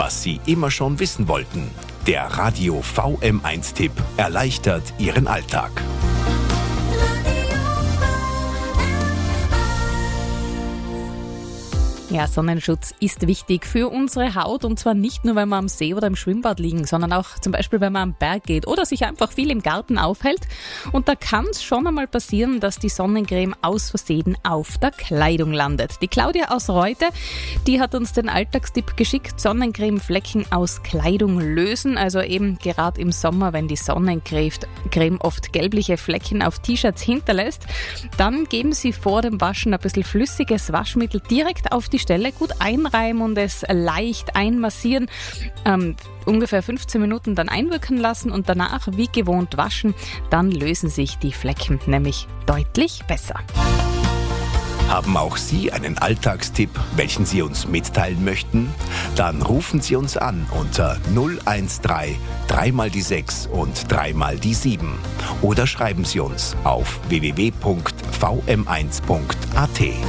was Sie immer schon wissen wollten. Der Radio VM1-Tipp erleichtert Ihren Alltag. Ja, Sonnenschutz ist wichtig für unsere Haut und zwar nicht nur, wenn wir am See oder im Schwimmbad liegen, sondern auch zum Beispiel, wenn man am Berg geht oder sich einfach viel im Garten aufhält. Und da kann es schon einmal passieren, dass die Sonnencreme aus Versehen auf der Kleidung landet. Die Claudia aus Reute, die hat uns den Alltagstipp geschickt: Sonnencremeflecken aus Kleidung lösen. Also eben gerade im Sommer, wenn die Sonnencreme oft gelbliche Flecken auf T-Shirts hinterlässt, dann geben Sie vor dem Waschen ein bisschen flüssiges Waschmittel direkt auf die Stelle, gut einreiben und es leicht einmassieren, ungefähr 15 Minuten dann einwirken lassen und danach wie gewohnt waschen. Dann lösen sich die Flecken nämlich deutlich besser. Haben auch Sie einen Alltagstipp, welchen Sie uns mitteilen möchten? Dann rufen Sie uns an unter 013 3 mal die 6 und 3 mal die 7 oder schreiben Sie uns auf www.vm1.at.